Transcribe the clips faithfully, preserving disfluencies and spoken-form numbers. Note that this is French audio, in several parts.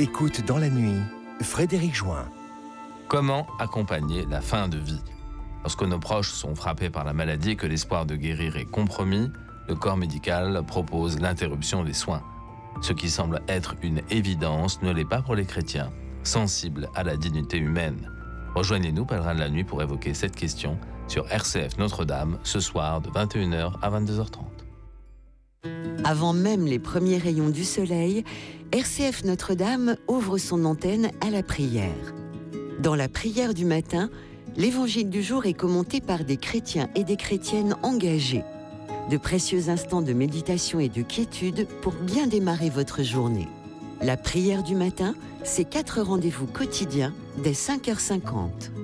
Écoute dans la nuit, Frédéric Join. Comment accompagner la fin de vie ? Lorsque nos proches sont frappés par la maladie et que l'espoir de guérir est compromis, le corps médical propose l'interruption des soins. Ce qui semble être une évidence ne l'est pas pour les chrétiens, sensibles à la dignité humaine. Rejoignez-nous, pèlerins de la nuit, pour évoquer cette question sur R C F Notre-Dame, ce soir de vingt et une heures à vingt-deux heures trente. Avant même les premiers rayons du soleil, R C F Notre-Dame ouvre son antenne à la prière. Dans la prière du matin, l'évangile du jour est commenté par des chrétiens et des chrétiennes engagés. De précieux instants de méditation et de quiétude pour bien démarrer votre journée. La prière du matin, c'est quatre rendez-vous quotidiens dès cinq heures cinquante.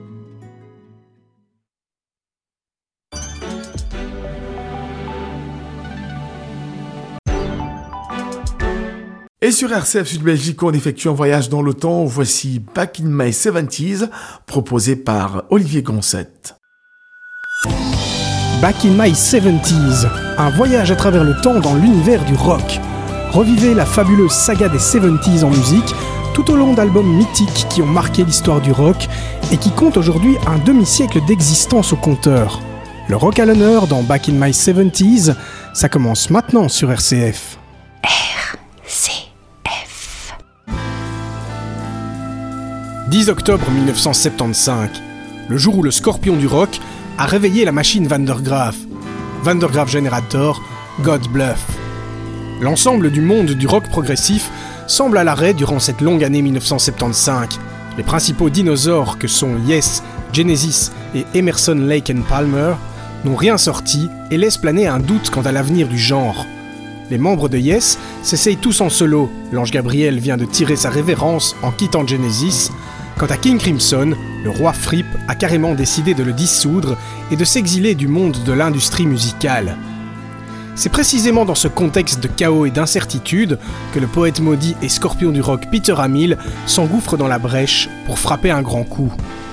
Et sur R C F Sud Belgique, on effectue un voyage dans le temps. Voici Back in My seventies, proposé par Olivier Goncette. Back in My seventies, un voyage à travers le temps dans l'univers du rock. Revivez la fabuleuse saga des soixante-dix en musique, tout au long d'albums mythiques qui ont marqué l'histoire du rock et qui comptent aujourd'hui un demi-siècle d'existence au compteur. Le rock à l'honneur dans Back in My seventies, ça commence maintenant sur R C F. dix octobre mille neuf cent soixante-quinze, le jour où le scorpion du rock a réveillé la machine Van der Graaf, Van der Graaf Generator, God Bluff. L'ensemble du monde du rock progressif semble à l'arrêt durant cette longue année mille neuf cent soixante-quinze. Les principaux dinosaures que sont Yes, Genesis et Emerson, Lake and Palmer n'ont rien sorti et laissent planer un doute quant à l'avenir du genre. Les membres de Yes s'essayent tous en solo. L'ange Gabriel vient de tirer sa révérence en quittant Genesis. Quant à King Crimson, le roi Fripp a carrément décidé de le dissoudre et de s'exiler du monde de l'industrie musicale. C'est précisément dans ce contexte de chaos et d'incertitude que le poète maudit et scorpion du rock Peter Hamill s'engouffre dans la brèche pour frapper un grand coup.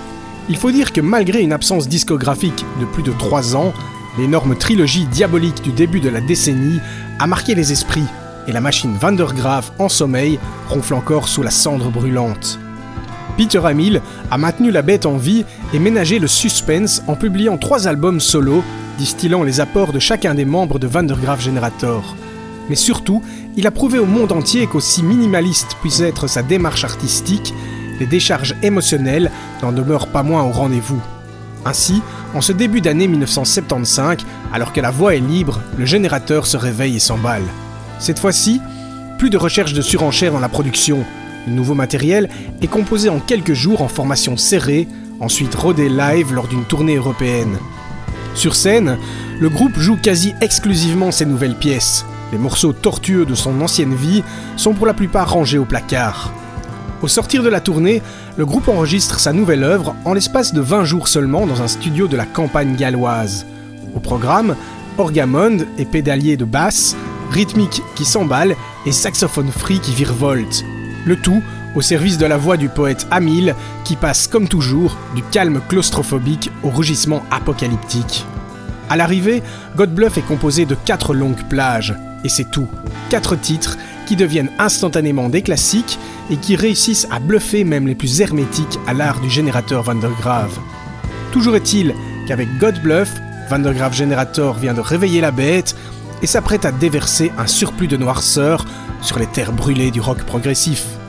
Il faut dire que malgré une absence discographique de plus de trois ans, l'énorme trilogie diabolique du début de la décennie a marqué les esprits et la machine Van der Graaf en sommeil ronfle encore sous la cendre brûlante. Peter Hamill a maintenu la bête en vie et ménagé le suspense en publiant trois albums solo, distillant les apports de chacun des membres de Van der Graaf Generator. Mais surtout, il a prouvé au monde entier qu'aussi minimaliste puisse être sa démarche artistique, les décharges émotionnelles n'en demeurent pas moins au rendez-vous. Ainsi, en ce début d'année mille neuf cent soixante-quinze, alors que la voix est libre, le générateur se réveille et s'emballe. Cette fois-ci, plus de recherche de surenchère dans la production. Le nouveau matériel est composé en quelques jours en formation serrée, ensuite rodé live lors d'une tournée européenne. Sur scène, le groupe joue quasi exclusivement ses nouvelles pièces. Les morceaux tortueux de son ancienne vie sont pour la plupart rangés au placard. Au sortir de la tournée, le groupe enregistre sa nouvelle œuvre en l'espace de vingt jours seulement dans un studio de la campagne galloise. Au programme, orgamonde et pédalier de basse, rythmique qui s'emballe et saxophone free qui virevolte. Le tout au service de la voix du poète Hamill qui passe comme toujours du calme claustrophobique au rugissement apocalyptique. À l'arrivée, God Bluff est composé de quatre longues plages, et c'est tout. Quatre titres qui deviennent instantanément des classiques et qui réussissent à bluffer même les plus hermétiques à l'art du générateur Van der Graaf. Toujours est-il qu'avec God Bluff, Van der Graaf Generator vient de réveiller la bête et s'apprête à déverser un surplus de noirceur sur les terres brûlées du rock progressif.